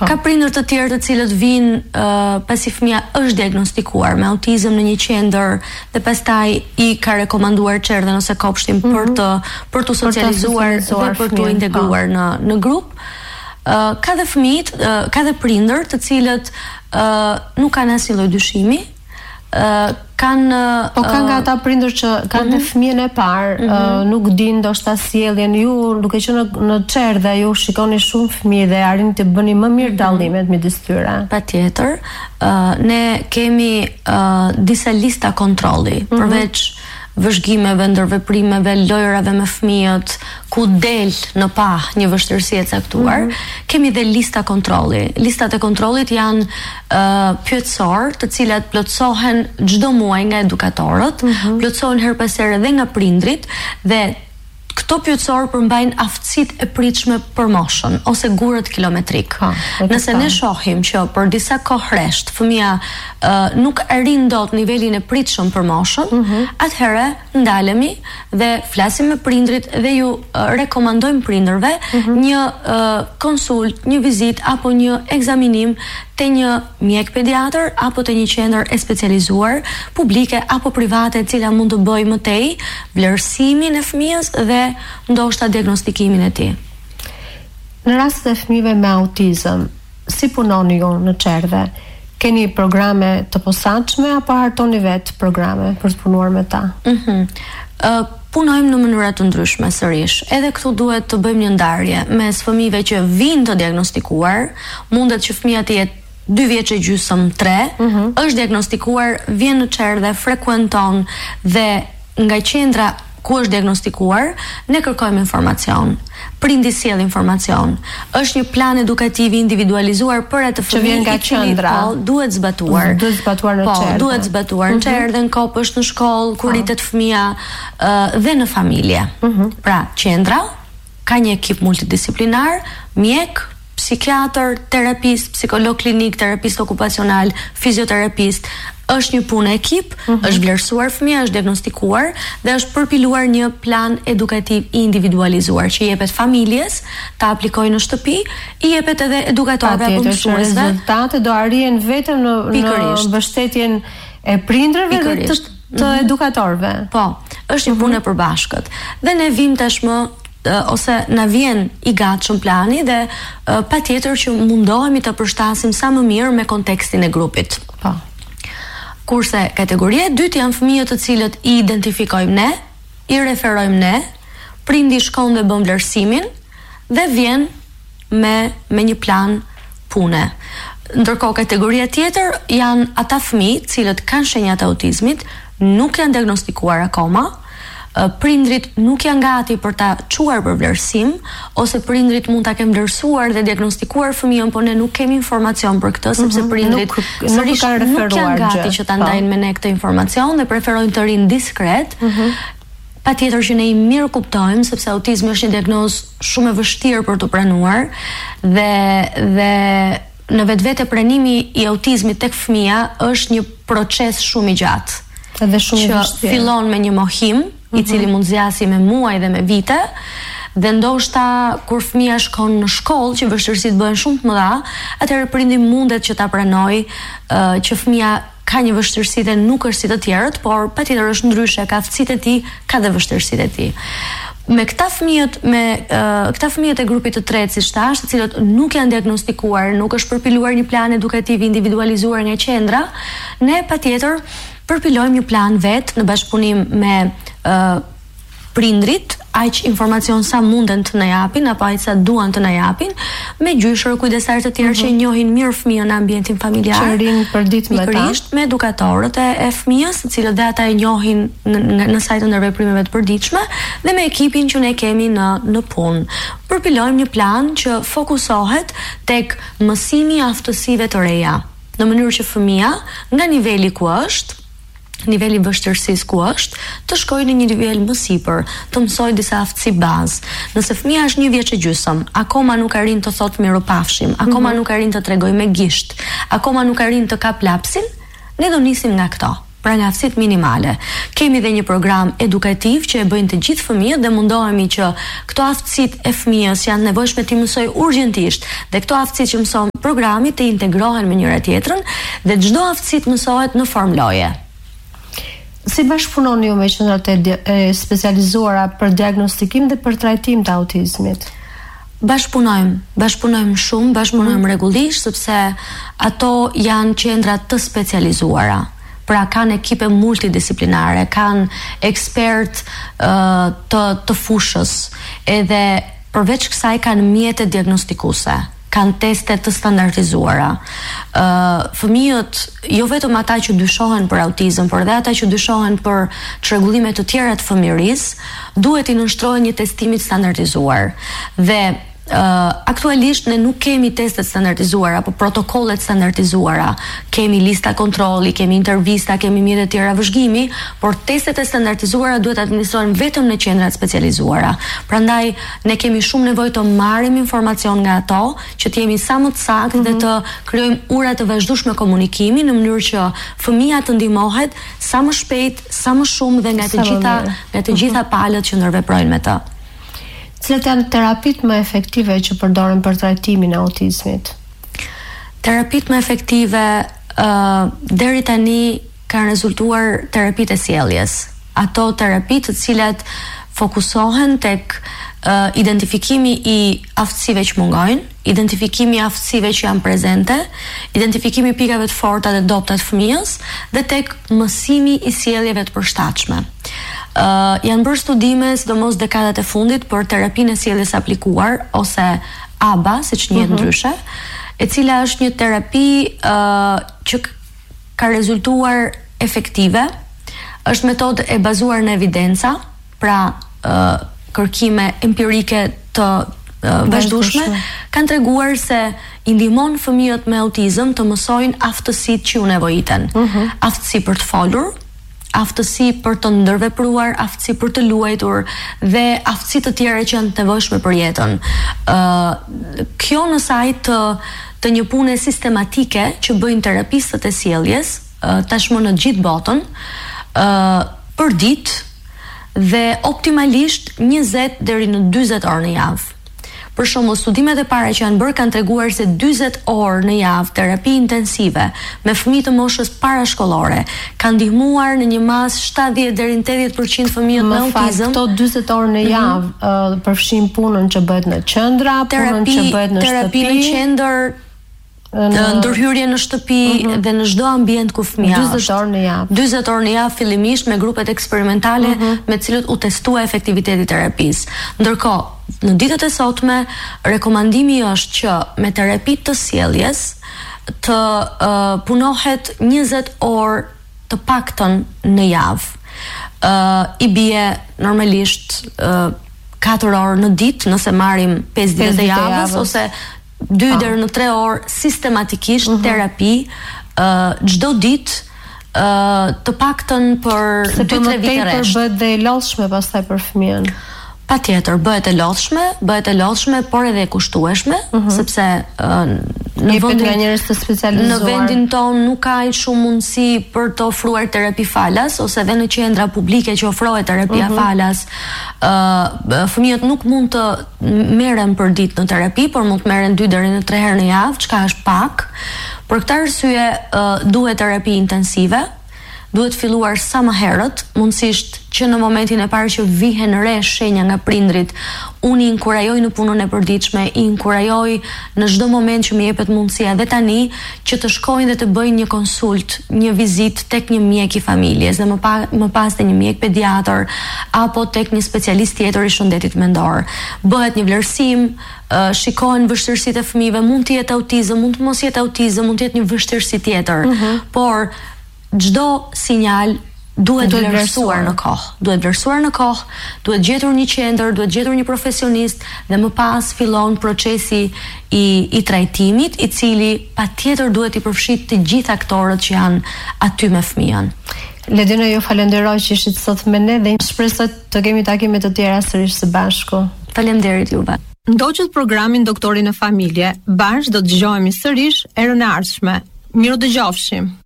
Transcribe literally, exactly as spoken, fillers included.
Ka prindër të tjerë të cilët vinë uh, pasi fëmia është diagnostikuar me autizëm në një qendër dhe pastaj i ka rekomanduar çerdhen ose kopshtin mm -hmm. për të për të socializuar dhe për të integruar në në grup. Uh, ka dhe fëmijët, uh, ka dhe prindër të cilët uh, nuk kanë asnjë lloj dyshimi. Uh, kanë uh, po kanë nga ata prindër që kanë uh -huh. fëmijën e parë, uh -huh. uh, nuk dinë ndoshta sjelljen, ju duke qenë në, në çerdhe ju shikoni shumë fëmijë dhe arrini të bëni më mirë dallimet midis tyre. Patjetër, uh, ne kemi uh, disa lista kontrolli, uh -huh. përveç vëzhgimeve, ndërveprimeve, lojrave me fëmijët, ku del në pa një vështirësi e caktuar, mm -hmm. kemi dhe lista kontrolli. Listat e kontrollit janë uh, pyetësor, të cilat plotësohen çdo muaj nga edukatorët, mm -hmm. plotësohen her pas here edhe nga prindrit dhe këto pyetësor përmbajnë aftësitë e pritshme për moshën ose gurët kilometrik. Ha, Nëse ne shohim që për disa kohë rresht fëmia uh, nuk arrin dot nivelin e pritshëm për moshën, mm -hmm. atëherë ndalemi dhe flasim me prindrit dhe ju uh, rekomandojmë prindërve mm -hmm. një uh, konsult, një vizitë apo një ekzaminim te një mjek pediatër apo te një qendër e specializuar, publike apo private, e cila mund të bëjë më tej vlerësimin e fëmijës dhe ndoshta diagnostikimin e tij. Në rast të fëmijëve me autizëm, si punoni ju në çerdhe? Keni programe të posaçme apo hartoni vetë programe për të punuar me ta? Mhm. Mm uh, punojmë në mënyra të ndryshme sërish. Edhe këtu duhet të bëjmë një ndarje mes fëmijëve që vinë të diagnostikuar, mundet që fëmia të jetë dy vjeç e gjysmë, tre, mm -hmm. është diagnostikuar, vjen në çerdhe, frekuenton dhe nga qendra ku është diagnostikuar, ne kërkojmë informacion. Prindi sjell informacion. Është një plan edukativ individualizuar për atë fëmijë që vjen nga qendra, po, duhet zbatuar. Duhet zbatuar në çerdhe. Po, duhet zbatuar në çerdhe, në kopësht, në shkollë, kur rritet fëmia uh, dhe në familje. Mm -hmm. Pra, qendra ka një ekip multidisiplinar, mjek, psikiatër, terapist, psikolog klinik, terapist okupacional, fizioterapist. Është një punë ekip, mm -hmm. është vlerësuar fëmia, është diagnostikuar dhe është përpiluar një plan edukativ individualizuar që i jepet familjes, ta aplikojë në shtëpi, i jepet edhe edukatorëve apo mësuesve. Rezultatet do arrihen vetëm në, në mbështetjen e prindërve dhe të, të mm -hmm. edukatorëve. Po, është një punë e përbashkët. Dhe ne vim tashmë Uh, ose na vjen i gatshëm plani dhe uh, patjetër që mundohemi të përshtasim sa më mirë me kontekstin e grupit. Po. Kurse kategoria e dytë janë fëmijët të cilët i identifikojmë ne, i referojmë ne, prindi shkon dhe bën vlerësimin dhe vjen me me një plan pune. Ndërkohë kategoria tjetër janë ata fëmijë të cilët kanë shenjat e autizmit, nuk janë diagnostikuar akoma. Prindrit nuk janë gati për ta çuar për vlerësim, ose prindrit mund ta kenë vlerësuar dhe diagnostikuar fëmijën, por ne nuk kemi informacion për këtë, sepse mm -hmm. prindrit nuk, nuk, nuk kanë referuar, nuk janë gati gjë. që ta ndajnë me ne këtë informacion dhe preferojnë të rinë diskret. Mm -hmm. Patjetër që ne i mirë kuptojmë, sepse autizmi është një diagnozë shumë e vështirë për të pranuar dhe dhe në vetvete pranimi i autizmit tek fëmia është një proces shumë i gjatë. Edhe shumë i vështirë. Që fillon me një mohim, i cili mund zjasi me muaj dhe me vite, dhe ndoshta kur fëmia shkon në shkollë që vështirësitë bëhen shumë të mëdha, atëherë prindi mundet që ta pranoj uh, që fëmia ka një vështirësi dhe nuk është si të tjerët, por patjetër është ndryshe, ka aftësitë e tij, ka dhe vështirësitë e tij. Me këta fëmijët, me uh, këta fëmijët e grupit të tretë, siç thash, të cilët nuk janë diagnostikuar, nuk është përpiluar një plan edukativ individualizuar nga qendra, ne patjetër përpilojmë një plan vet në bashkëpunim me uh, prindrit, aq informacion sa munden të na japin apo aq sa duan të na japin, me gjyshër kujdestar të tjerë mm -hmm. që njohin mirë fëmijën në ambientin familjar, që rinë përdit me ta, me edukatorët e, e fëmijës, të cilët dhe ata e njohin në, në, në sajtë ndërveprimeve të përditshme, dhe me ekipin që ne kemi në në punë. Përpilojmë një plan që fokusohet tek mësimi i aftësive të reja, në mënyrë që fëmia nga niveli ku është, niveli vështirësisë ku është, të shkojë në një nivel më sipër, të mësojë disa aftësi bazë. Nëse fëmia është një vjeç e gjysmë, akoma nuk arrin të thotë mirupafshim, akoma mm -hmm. nuk arrin të tregojë me gisht, akoma nuk arrin të kap lapsin, ne do nisim nga këto. pra nga aftësitë minimale. Kemi dhe një program edukativ që e bëjnë të gjithë fëmijët dhe mundohemi që këto aftësitë e fëmijës janë nevojshme të mësoj urgjentisht dhe këto aftësitë që mëson programi të integrohen me njëra tjetrën dhe çdo aftësitë mësohet në formë loje. Si bashkëpunoni ju me qendrat e specializuara për diagnostikim dhe për trajtim të autizmit? Bashkëpunojmë, bashkëpunojmë shumë, bashkëpunojmë mm. rregullisht sepse ato janë qendra të specializuara. Pra kanë ekipe multidisciplinare, kanë ekspert uh, të të fushës, edhe përveç kësaj kanë mjete diagnostikuese, kanë teste të standardizuara. Uh, fëmijët, jo vetëm ata që dyshohen për autizëm, por edhe ata që dyshohen për çrregullime të tjera të fëmijërisë, duhet i nënshtrohen një testimi të standardizuar. Dhe Uh, aktualisht ne nuk kemi testet standardizuara apo protokollet standardizuara. Kemi lista kontrolli, kemi intervista, kemi mjete të tjera vëzhgimi, por testet e standardizuara duhet administrohen vetëm në qendrat specializuara. Prandaj ne kemi shumë nevojë të marrim informacion nga ato, që të jemi sa më të saktë mm-hmm. dhe të krijojmë ura të vazhdueshme komunikimi në mënyrë që fëmia të ndihmohet sa më shpejt, sa më shumë dhe nga të gjitha nga të gjitha palët që ndërveprojnë me të. Cilat janë terapitë më efektive që përdoren për trajtimin e autizmit? Terapitë më efektive uh, deri tani kanë rezultuar terapitë e sjelljes. Ato terapitë të cilat fokusohen tek uh, identifikimi i aftësive që mungojnë, identifikimi i aftësive që janë prezente, identifikimi i pikave të forta dhe dobta të fëmijës dhe tek mësimi i sjelljeve të përshtatshme. Uh, janë bërë studime, sidomos dekadat e fundit, për terapinë e sjelljes aplikuar ose A B A, siç njihet mm-hmm. ndryshe, e cila është një terapi uh, që ka rezultuar efektive. Është metodë e bazuar në evidenca, pra uh, kërkime empirike të uh, vazhdueshme, kanë treguar se i ndihmon fëmijët me autizëm të mësojnë aftësitë që u nevojiten. Mm-hmm. Aftësi për të folur, aftësi për të ndërvepruar, aftësi për të luajtur dhe aftësi të tjera që janë të nevojshme për jetën. Uh, kjo në saj të, të një pune sistematike që bëjnë terapistët e sjelljes, uh, tashmë në gjithë botën, uh, për ditë dhe optimalisht njëzet deri në dyzet orë në javë. Për shembull, studimet e para që janë bërë kanë treguar se dyzet orë në javë terapi intensive me fëmijë të moshës parashkollore kanë ndihmuar në një mas shtatëdhjetë deri në tetëdhjetë përqind fëmijët me autizëm. Këto dyzet orë në javë mm-hmm. uh, përfshin punën që bëhet në qendra, punën që bëhet në terapi, shtëpi, terapi në qendër, në ndërhyrje në shtëpi mm-hmm. dhe në çdo ambient ku fëmia është. dyzet orë në javë. dyzet orë në javë fillimisht me grupet eksperimentale mm-hmm. me cilët u testua efektiviteti i terapisë. Ndërkohë, në ditët e sotme, rekomandimi është që me terapi të sjelljes të uh, punohet njëzet orë të paktën në javë. Uh, I bie normalisht uh, katër orë në ditë nëse marrim pesë ditë të javës, ose dy deri në tre orë sistematikisht uh-huh. terapi çdo uh, ditë uh, të paktën për dy tre vite rresht. Se bëhet dhe e lodhshme pastaj për fëmijën. Patjetër, bëhet e lodhshme, bëhet e lodhshme, por edhe e kushtueshme, uh-huh. sepse uh, në vendin nga njerëz të specializuar. Në vendin ton nuk ka shumë mundësi për të ofruar terapi falas, ose edhe në qendra publike që ofrohet terapia uh-huh. falas, uh, fëmijët nuk mund të merren për ditë në terapi, por mund të merren dy deri në tre herë në javë, çka është pak. Për këtë arsye uh, duhet terapi intensive. Duhet filluar sa më herët, mundësisht që në momentin e parë që vihen re shenja nga prindrit, unë i inkurajoj në punën e përditshme, i inkurajoj në çdo moment që më jepet mundësia dhe tani që të shkojnë dhe të bëjnë një konsult, një vizitë tek një mjek i familjes, dhe më, pa, më pas te një mjek pediatër apo tek një specialist tjetër i shëndetit mendor. Bëhet një vlerësim, uh, shikohen vështirësitë e fëmijëve, mund të jetë autizëm, mund të mos jetë autizëm, mund të jetë një vështirësi tjetër, uh-huh. por çdo sinjal duhet vlerësuar në kohë, duhet vlerësuar në kohë, duhet gjetur një qendër, duhet gjetur një profesionist dhe më pas fillon procesi i i trajtimit, i cili patjetër duhet i përfshijë të gjithë aktorët që janë aty me fëmijën. Ledina, ju falenderoj që ishit sot me ne dhe shpresoj të kemi takime të tjera sërish së bashku. Faleminderit juve. Ndoqët programin Doktori në Familje, bashkë do të dëgjohemi sërish erën e ardhshme. Miru dëgjofshim.